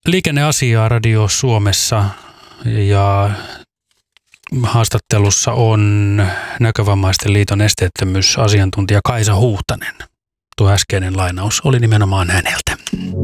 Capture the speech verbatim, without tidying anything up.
Liikenneasiaa Radio Suomessa ja haastattelussa on Näkövammaisten liiton esteettömyysasiantuntija Kaisa Huhtanen. Tuo äskeinen lainaus oli nimenomaan häneltä.